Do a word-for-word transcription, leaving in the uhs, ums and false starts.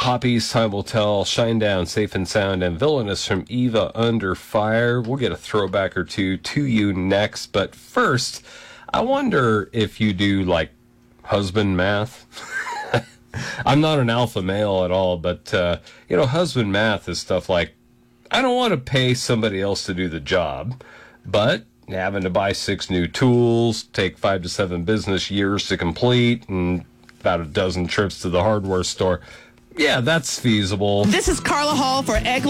Hoppies, Time Will Tell, Shinedown, Safe and Sound, and Villainous from Eva Under Fire. We'll get a throwback or two to you next. But first, I wonder if you do, like, husband math. I'm not an alpha male at all, but, uh, you know, husband math is stuff like, I don't want to pay somebody else to do the job, but having to buy six new tools, take five to seven business years to complete, and about a dozen trips to the hardware store. Yeah, that's feasible. This is Carla Hall for Egg